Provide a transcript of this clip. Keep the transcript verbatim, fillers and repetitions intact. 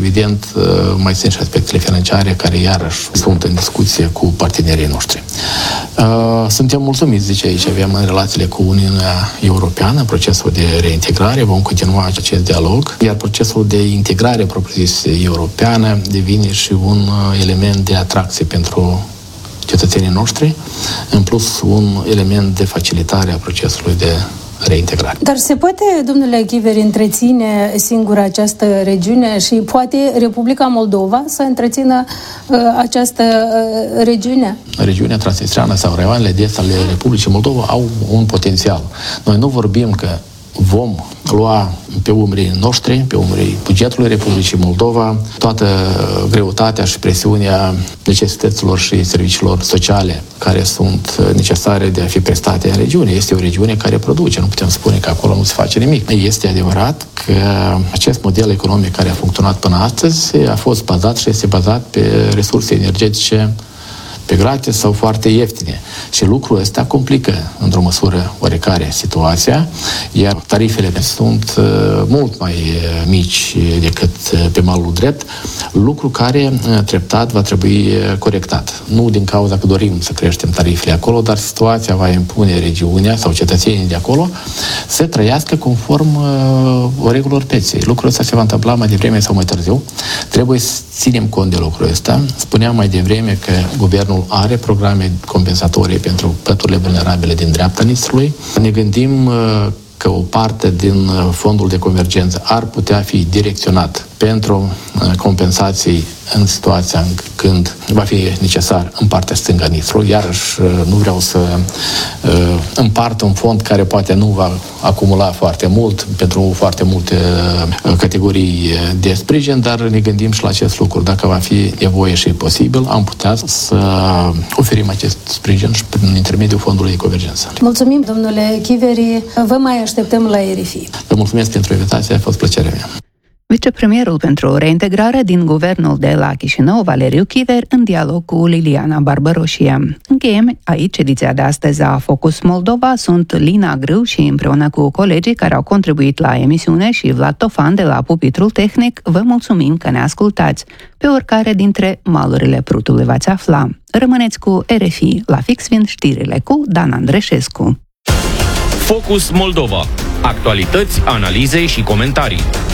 evident, mai sunt și aspectele financiare care iarăși sunt în discuție cu partenerii noștri. Suntem mulțumiți, zice aici, avem în relațiile cu Uniunea Europeană, procesul de reintegrare, vom continua acest dialog, iar procesul de integrare propriu-zis europeană devine și un element de atracție pentru cetățenii noștri, în plus un element de facilitare a procesului de reintegrare. Dar se poate, domnule Chiveri, întreține singură această regiune și poate Republica Moldova să întrețină uh, această uh, regiune? Regiunea transnistreană sau raioanele de est ale Republicii Moldova au un potențial. Noi nu vorbim că vom lua pe umerii noștri, pe umerii bugetului Republicii Moldova, toată greutatea și presiunea necesităților și serviciilor sociale care sunt necesare de a fi prestate în regiune. Este o regiune care produce, nu putem spune că acolo nu se face nimic. Este adevărat că acest model economic care a funcționat până astăzi a fost bazat și este bazat pe resurse energetice pe gratis sau foarte ieftine. Și lucrul ăsta complică, într-o măsură oarecare, situația, iar tarifele sunt uh, mult mai mici decât pe malul drept, lucru care uh, treptat va trebui corectat. Nu din cauza că dorim să creștem tarifele acolo, dar situația va impune regiunea sau cetățenii de acolo să trăiască conform uh, regulilor pieței. Lucrul ăsta se va întâmpla mai devreme sau mai târziu. Trebuie să ținem cont de lucrul ăsta. Spuneam mai devreme că guvernul are programe compensatorii pentru păturile vulnerabile din dreapta Nistrului. Ne gândim că o parte din fondul de convergență ar putea fi direcționat pentru compensații în situația când va fi necesar în partea stângă a Nistrului. Iarăși nu vreau să împart un fond care poate nu va acumula foarte mult pentru foarte multe categorii de sprijin, dar ne gândim și la acest lucru. Dacă va fi nevoie și posibil, am putea să oferim acest sprijin și prin intermediul fondului de convergență. Mulțumim, domnule Chiveri. Vă mai așteptăm la R F I. Vă mulțumesc pentru invitație, a fost plăcerea mea. Vicepremierul pentru reintegrare din guvernul de la Chișinău, Valeriu Chiver, în dialog cu Liliana Barbaroșie. Încheiem aici ediția de astăzi a Focus Moldova. Sunt Lina Grâu și împreună cu colegii care au contribuit la emisiune și Vlad Tofan de la pupitrul tehnic, vă mulțumim că ne ascultați. Pe oricare dintre malurile Prutului v-ați afla. Rămâneți cu R F I, la fix vin știrile cu Dan Andreșescu. Focus Moldova. Actualități, analize și comentarii.